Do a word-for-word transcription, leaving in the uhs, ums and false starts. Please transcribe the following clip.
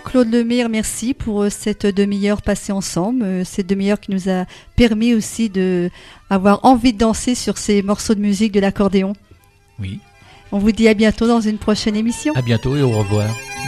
Claude Lemire, merci pour euh, cette demi-heure passée ensemble, euh, cette demi-heure qui nous a permis aussi de avoir envie de danser sur ces morceaux de musique de l'accordéon. Oui. On vous dit à bientôt dans une prochaine émission. À bientôt et au revoir.